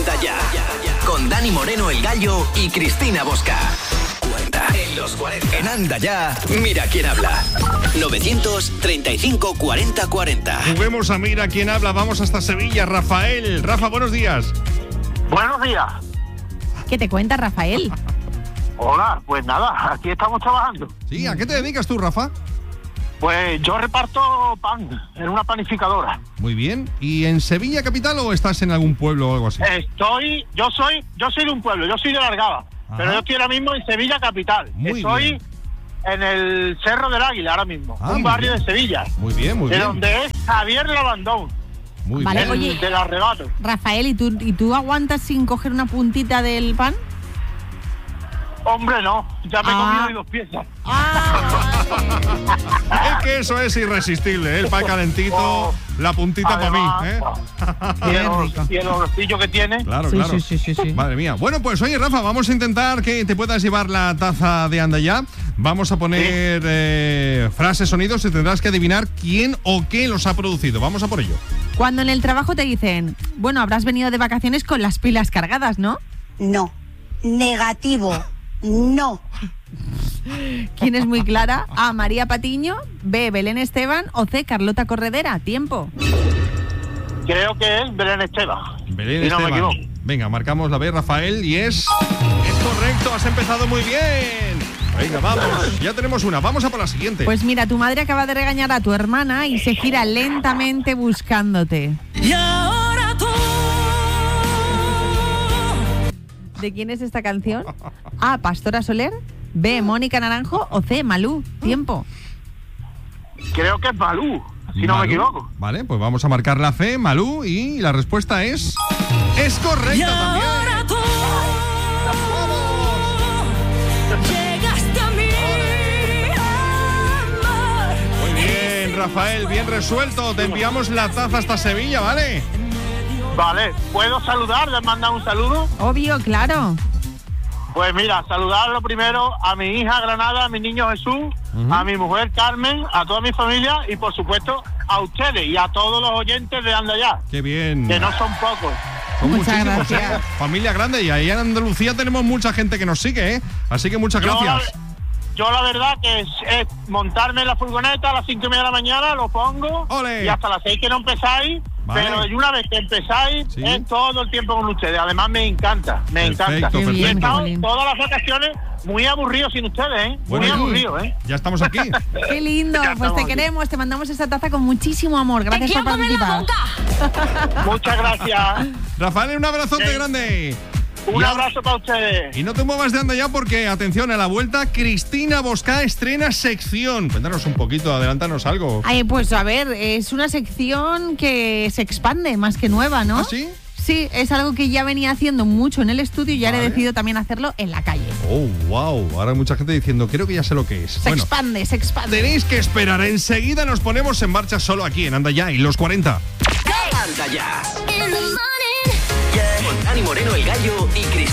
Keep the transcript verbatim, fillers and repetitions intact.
Anda Ya, con Dani Moreno el Gallo y Cristina Bosca. Cuenta en los cuarenta. En Anda Ya, mira quién habla. novecientos treinta y cinco cuarenta cuarenta. Juguemos a Mira quién habla. Vamos hasta Sevilla. Rafael. Rafa, buenos días. Buenos días. ¿Qué te cuenta, Rafael? Hola, pues nada, aquí estamos trabajando. Sí, ¿a qué te dedicas tú, Rafa? Pues yo reparto pan en una panificadora. Muy bien. ¿Y en Sevilla capital o estás en algún pueblo o algo así? Estoy, yo soy, yo soy de un pueblo, yo soy de Largaba, Ajá. pero yo estoy ahora mismo en Sevilla capital. Muy Estoy bien. en el Cerro del Águila ahora mismo, Ah, un muy barrio bien. de Sevilla, Muy bien, muy de bien. donde es Javier Lavandón, Muy Vale, bien. el oye. del arrebato. Rafael, ¿y tú, ¿y tú aguantas sin coger una puntita del pan? Hombre, no, ya me he Ah. comido hoy dos piezas. Es que eso es irresistible, ¿eh? El pan calentito, Oh. la puntita para mí, Además, ¿eh? Y el, Qué olor- rico. y el olorcillo que tiene. Claro, Sí, claro. sí, sí, sí, sí. Madre mía. Bueno, pues oye, Rafa, vamos a intentar que te puedas llevar la taza de Anda Ya. Vamos a poner eh, frases, sonidos y tendrás que adivinar quién o qué los ha producido. Vamos a por ello. Cuando en el trabajo te dicen, bueno, habrás venido de vacaciones con las pilas cargadas, ¿no? No. Negativo. No. ¿Quién es muy clara? A. María Patiño, B. Belén Esteban o C. Carlota Corredera. Tiempo. Creo que es Belén Esteban. Belén Y no me Esteban. equivoco. Venga, marcamos la B, Rafael, y es... Es correcto, has empezado muy bien. Venga, vamos. Ya tenemos una. Vamos a por la siguiente. Pues mira, tu madre acaba de regañar a tu hermana y se gira lentamente buscándote. Y ahora tú. ¿De quién es esta canción? A. Pastora Soler, B. Mónica Naranjo o C. Malú. Tiempo. Creo que es Malú, si no me Malú. equivoco. Vale, pues vamos a marcar la C, Malú, y la respuesta es... Es Y correcta ahora también. tú. Llegaste a mí, amor. Muy bien, Rafael, bien resuelto. Te enviamos la taza hasta Sevilla, ¿vale? Vale, ¿puedo saludar? ¿Les mandar un saludo? Obvio, claro. Pues mira, saludarlo primero a mi hija Granada, a mi niño Jesús, Ujú. a mi mujer Carmen, a toda mi familia y por supuesto a ustedes y a todos los oyentes de Anda Ya, Qué bien. que no son pocos. Son Muchas muchísimos, gracias. ¿eh? Familia grande, y ahí en Andalucía tenemos mucha gente que nos sigue, ¿eh? Así que muchas Yo gracias. la, yo la verdad que es, es montarme en la furgoneta a las cinco y media de la mañana, lo pongo ¡Ole! y hasta las seis que no empezáis, Vale. pero una vez que empezáis Sí. es todo el tiempo con ustedes. Además me encanta, me Perfecto, encanta. Qué Y he bien, estado Jolín. todas las vacaciones muy aburrido sin ustedes, ¿eh? Bueno, muy y- aburrido, ¿eh? Ya estamos aquí. Qué lindo. Ya Pues estamos te aquí. queremos, te mandamos esta taza con muchísimo amor. Gracias por participar. Muchas gracias. Rafael, un abrazote Sí. grande. Un Y a- abrazo para ustedes. Y no te muevas de Anda Ya porque, atención, a la vuelta, Cristina Bosca estrena sección. Cuéntanos un poquito, adelántanos algo. Ay, pues a ver, es una sección que se expande más que nueva, ¿no? ¿Ah, sí? Sí, es algo que ya venía haciendo mucho en el estudio y ahora Vale. he decidido también hacerlo en la calle. Oh, wow. Ahora hay mucha gente diciendo, creo que ya sé lo que es. Se Bueno, expande, se expande. tenéis que esperar. Enseguida nos ponemos en marcha solo aquí en Anda Ya y los cuarenta. Anda Ya, In the morning. con Dani Moreno el Gallo y Cristina.